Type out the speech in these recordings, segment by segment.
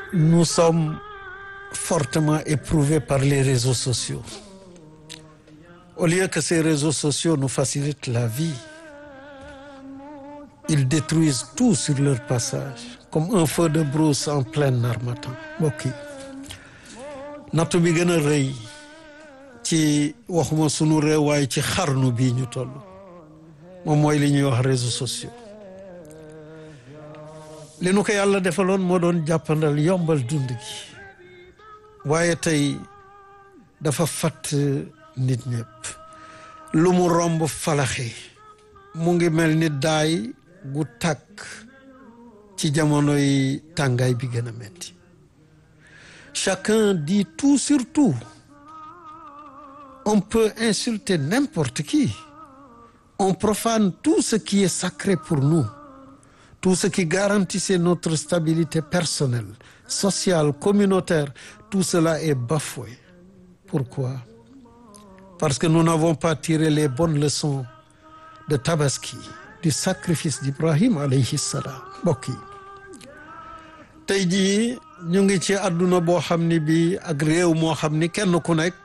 Nous sommes fortement éprouvés par les réseaux sociaux. Au lieu que ces réseaux sociaux nous facilitent la vie, ils détruisent tout sur leur passage, comme un feu de brousse en plein harmattan. mbokk yi nattu bi gën a rëy ci waxuma sunu réew waaye ci xarnu bii ñu toll moom mooy li ñuy wax réseaux sociaux. li nu ko yàlla defaloon moo doon jàppandal yombal dund gi waaye tey dafa fatt nit ñëpp lu mu romb falaxe mu ngi mel ni daay gu tàkk ci jamonoy tàngaay bi gën a metti. Chacun dit tout sur tout. On peut insulter n'importe qui. On profane tout ce qui est sacré pour nous. Tout ce qui garantissait notre stabilité personnelle, sociale, communautaire, tout cela est bafoué. Pourquoi? Parce que nous n'avons pas tiré les bonnes leçons de Tabaski, du sacrifice d'Ibrahim alayhi salam. mbokk yi tey jii ñu ngi ci àdduna boo xam ni bi ak réew moo xam ni kenn ku nekk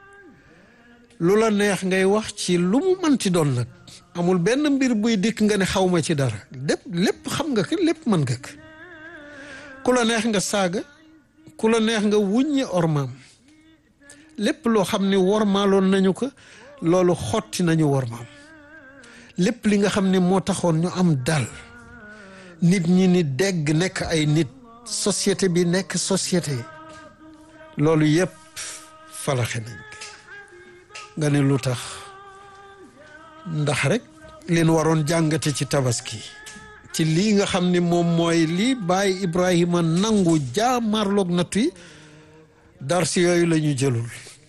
lu la neex ngay wax ci lu mu mënti doon nag amul benn mbir buy dikk nga ne xawma ci dara lépp xam nga ko lépp mën nga ko ku la neex nga saaga ku la neex nga wuññi ormaam lépp loo xam ni wormaaloon nañu ko loolu xotti nañu wormaam lépp li nga xam ne moo taxoon ñu am dal nit ñi ni dégg nekk ay nit société bi nekk société loolu yépp falaxe nañ nga ne lu tax ndax rek leen waroon jàngate ci tabaski ci lii nga xam ni moom mooy lii baay Ibrahima nangu jaamarloog nattu yi dar si yooyu la ñu jëlul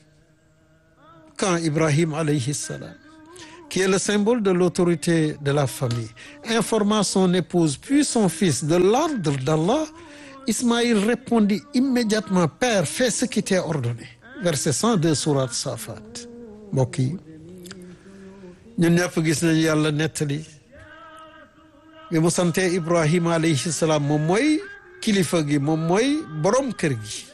quand Ibrahim alayhi salam qui est le symbole de l'autorité de la famille informant son épouse puis son fils de l'ordre d'Allah, Ismaïl répondit immédiatement: Père, fais ce qui t'est ordonné. Verset 102 sourate Safat. mbokk yi ñun ñëpp gis nañu yàlla nettali bi mu sante Ibrahima alayhi salaam moom mooy kilifa gi moom mooy borom kër gi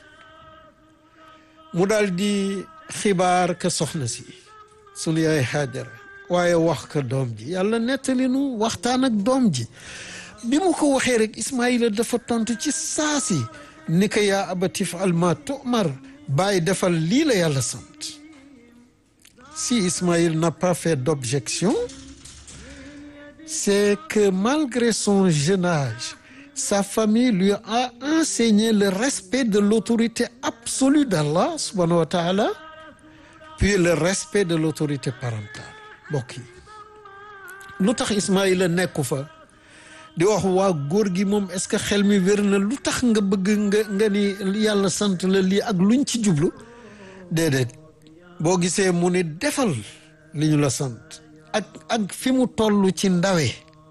mu daal di xibaar ka soxna si sunu yaay Haajara waaye wax ka doom ji yàlla nettali nu waxtaan ak doom ji bi mu ko waxee rek Ismaïla dafa tontu ci saasi ni ko yaa abati if'al maa tu'mar bàyyi defal lii la yàlla sant. Si Ismaïl n'a pas fait d'objection, c'est que malgré son jeune âge, sa famille lui a enseigné le respect de l'autorité absolue d'Allah subhanahu wa ta'ala, puis le respect de l'autorité parentale. mbokk yi lu tax Ismaïla nekku fa di wax waa góor gi moom est-ce que xel mi wér na lu tax nga bëgg nga ni yàlla sant la lii ak luñ ci jublu déedéet boo gisee mu ni defal li ñu la sant ak fi mu toll ci ndawe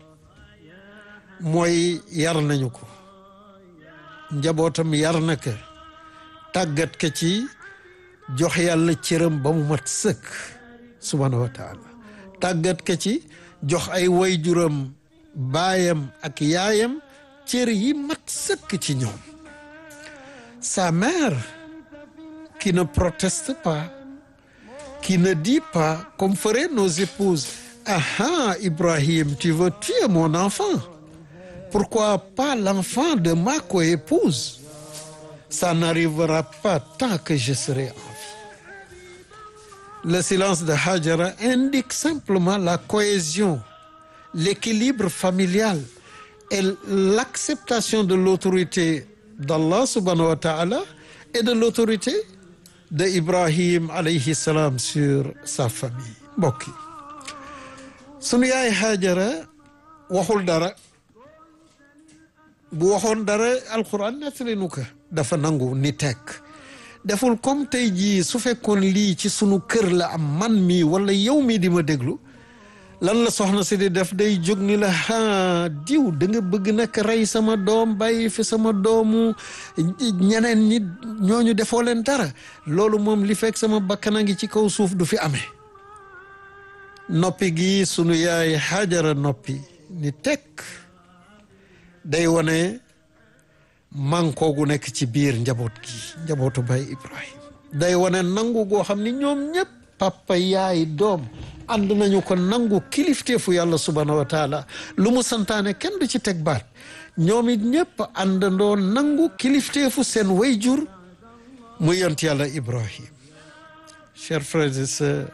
mooy yar nañu ko njabootam yar na ko tàggat ko ci jox yàlla cëram ba mu mat sëkk subhanahu wa taala tàggat ko ci jox ay wayjuram baayam ak yaayam cër yi mat sëkk ci ñoom. Sa mère qui ne proteste pas, qui ne dit pas comme feraient nos épouses: ah Ibrahim, tu veux tuer mon enfant, pourquoi pas l'enfant de ma coépouse? Ça n'arrivera pas tant que je serai en vie. Le silence de Hajara indique simplement la cohésion, l'équilibre familial et l'acceptation de l'autorité d'Allah subhanahu wa ta'ala et de l'autorité de Ibrahim alayhi salam sur sa famille. mbokk yi sunu yaay Hajara waxul dara bu waxoon dara alquran nettali nu ko dafa nangu ni tekk deful comme tey jii su fekkoon lii ci sunu kër la am man mii wala yow mii di ma déglu lan la soxna si di def day jóg ni la diw da nga bëgg nag rey sama doom bàyyi fi sama doomu ñeneen ñi ñooñu defoo leen dara loolu moom li fekk sama bakkana ngi ci kaw suuf du fi amee. noppi gi sunu yaay Hajara noppi ni tekk day wone mànkoo gu nekk ci biir njaboot gi njabootu Baay Ibrahim day wane nangu goo xam ni ñoom ñëpp papa yaay doom ànd nañu ko nangu kilifteefu yàlla subhanahu wa taala lu mu santaane kenn du ci teg baat ñoom it ñëpp àndandoo nangu kilifteefu seen wayjur mu yont yàlla Ibrahim. Chers frères et sœurs,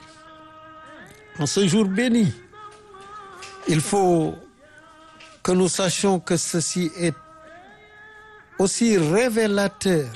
en ce jour béni, il faut que nous sachions que ceci est aussi révélateur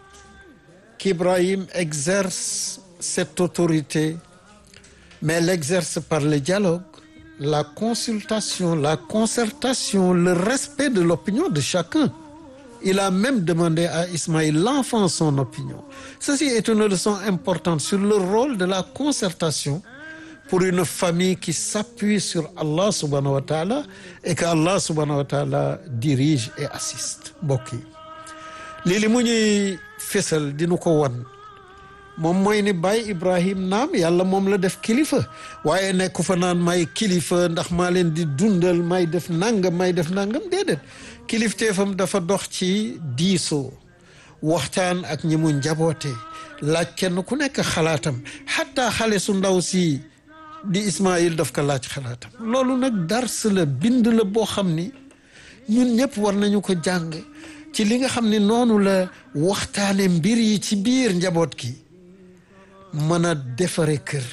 qu'Ibrahim exerce cette autorité, mais l'exerce par le dialogue, la consultation, la concertation, le respect de l'opinion de chacun. Il a même demandé à Ismaïl, l'enfant, son opinion. Ceci est une leçon importante sur le rôle de la concertation pour une famille qui s'appuie sur Allah subhanahu wa ta'ala et que Allah subhanahu wa ta'ala dirige et assiste. Mbokk yi lii li mu ñuy fesal dinu ko wan moom mooy ni Baay Ibrahim naam yàlla moom la def kilifa waaye nekku fa naan may kilifa ndax maa leen di dundal may def nangam déedéet kilifteefam dafa dox ci diisoo waxtaan ak ñi mu njaboote laaj kenn ku nekk xalaatam xataa xale su ndaw si di Ismaïl daf ko laaj xalaatam loolu nag dars la bind la boo xam ni ñun ñëpp war nañu ko jàng ci li nga xam ni noonu la waxtaane mbir yi ci biir njaboot gi mën a defare kër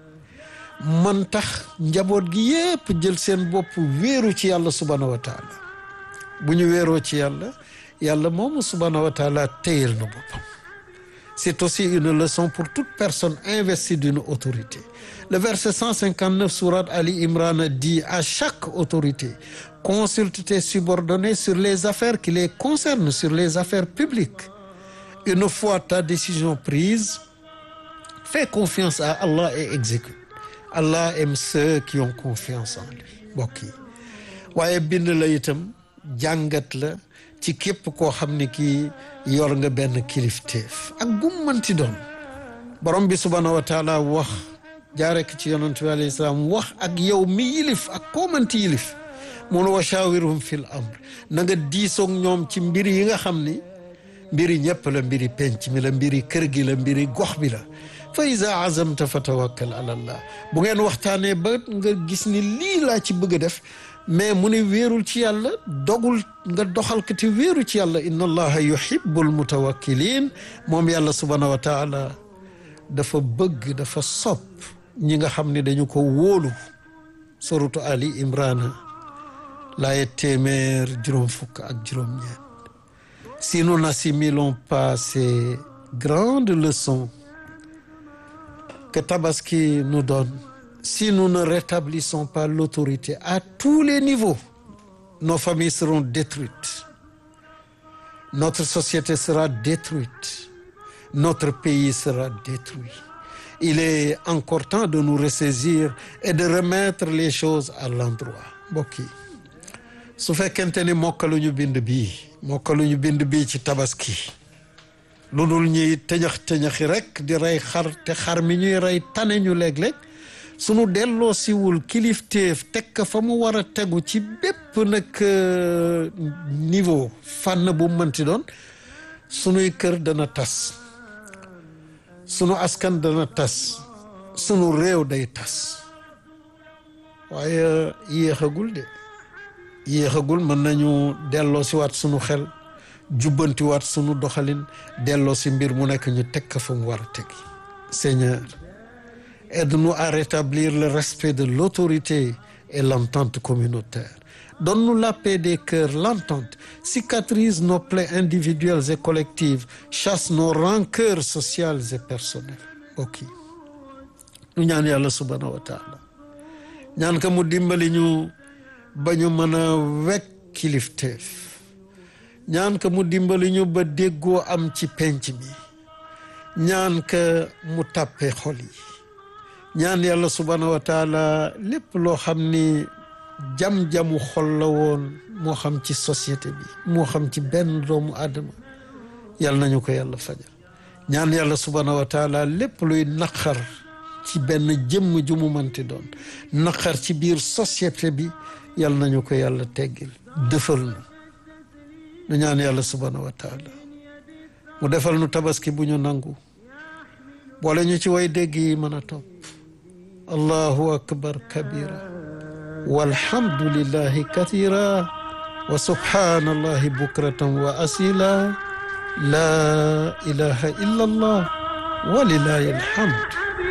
man tax njaboot gi yépp jël seen bopp wéeru ci yàlla subhanahu wa taala bu ñu wéeroo ci yàlla yàlla moomu subhanahu wa taala téyel na boppam. C'est aussi une leçon pour toute personne investie d'une autorité. Le verset 159 sourate Ali Imran dit à chaque autorité: consulte tes subordonnés sur les affaires qui les concernent, sur les affaires publiques. Une fois ta décision prise, fais confiance à Allah et exécute. Allah aime ceux qui ont confiance en lui. Mbokk yi waaye bind la itam jàngat la ci képp koo xam ne kii yor nga benn kilifteef ak bu mu mënti doon borom bi subhanahu wa taala wax jaare ko ci yonent bi alayhi salaam wax ak yow mi yilif ak koo mënti yilif mun wa shawirhum fil amr na nga diisoog ñoom ci mbir yi nga xam ni mbiri ñëpp la mbiri penc mi la mbiri kër gi la mbiri gox bi la fa iza azamta fa tawakkal ala allah bu ngeen waxtaanee ba nga gis ni lii laa ci bëgg a def mais mu ne wéerul ci yàlla dogul nga doxal ko te wéeru ci yàlla inna allaha yuhibbul mutawakkilin moom yàlla subhanahu wa taala dafa bëgg dafa sopp ñi nga xam ne dañu ko wóolu suratu Ali Imran laaye téeméer juróom fukk ak juróom ñeent. Si nous n'assimilons pas ces grandes leçons que Tabaski nous donne, si nous ne rétablissons pas l'autorité à tous les niveaux, nos familles seront détruites. Notre société sera détruite. Notre pays sera détruit. Il est encore temps de nous ressaisir et de remettre les choses à l'endroit. Mbokk yi su fekkente ni mokkaluñu bind bii ci Tabaski lu dul ñuy tëñaxi rek di rey xar te xar mi ñuy rey tane ñu léeg-léeg sunu delloo siwul kilifteef tekk fa mu war a tegu ci bépp nag niveau fànn bu mënti doon sunuy kër dana tas sunu askan dana tas sunu réew day tas waaye yéexagul mën nañu delloo si waat sunu xel jubbanti waat sunu doxalin delloo si mbir mu nekk ñu tekk fa mu war a tegi. Seigneur, aide-nous à rétablir le respect de l'autorité et l'entente communautaire. Donne-nous la paix des cœurs, l'entente, cicatrise nos plaies individuelles et collectives, chasse nos rancœurs sociales et personnelles. Ok, ñu ñaan yàlla subhanahu wa taala ñaan ka mu dimbali ñu ba ñu mën a wekk kilifteef ñaan ka mu dimbali ñu ba déggoo am ci penc mi ñaan ka mu tàppe xol yi ñaan yàlla subhanahu wa taala lépp loo xam ni jam-jamu xol la woon moo xam ci société bi moo xam ci benn doomu aadama yàlla nañu ko yàlla fajal ñaan yàlla subhanahu wa taala lépp luy naqar ci benn jëmm ju mu mënti doon naqar ci biir société bi yàlla nañu ko yàlla teggil dëfal nu nu ñaan yàlla subhanahu wa taala mu defal nu tabaski bu ñu nangu boole ñu ci way dégg yi mën a topp allahu akbar kabira walhamdulillahi kathira wa subhanallahi bukratan wa asila la ilaha illa allah wa lillahi alhamd